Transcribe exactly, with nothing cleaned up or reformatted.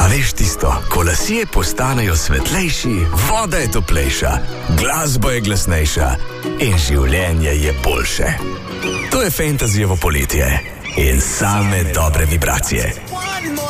A veš tisto, ko lasje postanejo svetlejši, voda je toplejša, glasba je glasnejša in življenje je boljše. To je Fantasyjevo poletje in same dobre vibracije.